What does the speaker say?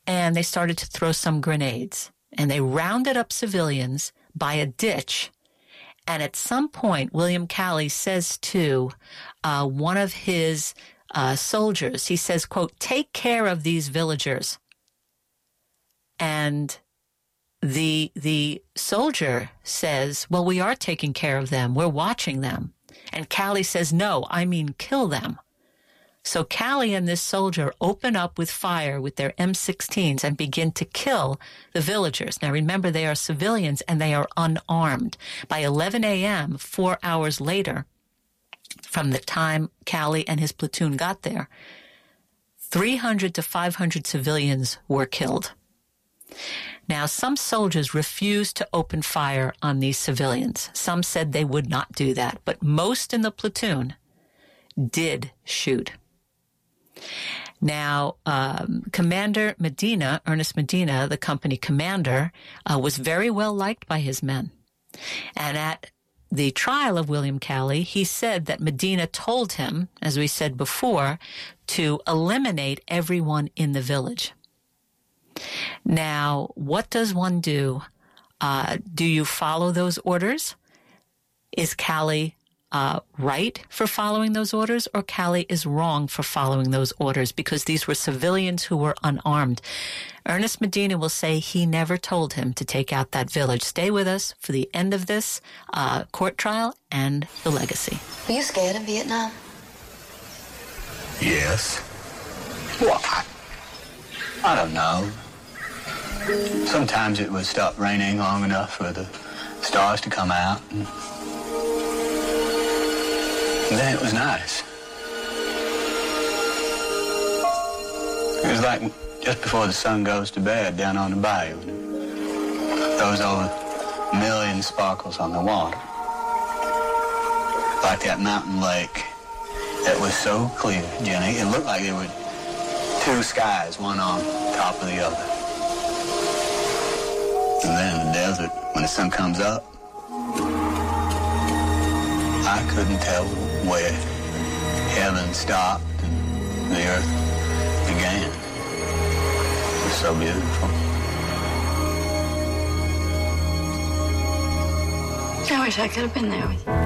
and they started to throw some grenades. And they rounded up civilians by a ditch. And at some point, William Calley says to one of his soldiers, he says, quote, "Take care of these villagers." And the soldier says, "Well, we are taking care of them. We're watching them." And Calley says, "No, I mean kill them." So Calley and this soldier open up with fire with their M16s and begin to kill the villagers. Now remember, they are civilians and they are unarmed. By 11 a.m., 4 hours later, from the time Calley and his platoon got there, 300 to 500 civilians were killed. Now, some soldiers refused to open fire on these civilians. Some said they would not do that, but most in the platoon did shoot. Now, Commander Medina, Ernest Medina, the company commander, was very well liked by his men. And at the trial of William Calley, he said that Medina told him, as we said before, to eliminate everyone in the village. Now, what does one do? Do you follow those orders? Is Calley right for following those orders, or Calley is wrong for following those orders because these were civilians who were unarmed? Ernest Medina will say he never told him to take out that village. Stay with us for the end of this court trial and the legacy. Were you scared in Vietnam? Yes. Well, I don't know. Sometimes it would stop raining long enough for the stars to come out. And then it was nice. It was like just before the sun goes to bed down on the bayou. Those over a million sparkles on the water. Like that mountain lake that was so clear, Jenny. It looked like there were two skies, one on top of the other. And then in the desert, when the sun comes up, I couldn't tell where heaven stopped and the earth began. It was so beautiful. I wish I could have been there with you.